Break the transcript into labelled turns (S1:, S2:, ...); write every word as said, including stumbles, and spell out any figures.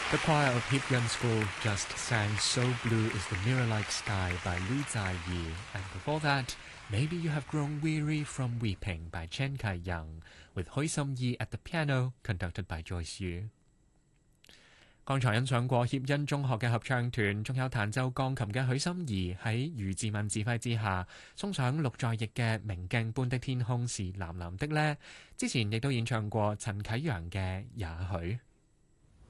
S1: The choir of Hiep Yun School just sang So Blue is the Mirror-like Sky by Lu Zaiyi, and before that, Maybe You Have Grown Weary from Weeping by Chen Kai-yang, with Hui Sim-yi at the piano, conducted by Joyce Yu. 剛才欣賞過協恩中學嘅合唱團，仲有彈奏鋼琴嘅許心怡喺余志敏指揮之下，送上陸在翼嘅《明鏡般的天空是藍藍的呢》。之前亦都演唱過陳啟陽嘅《也許》。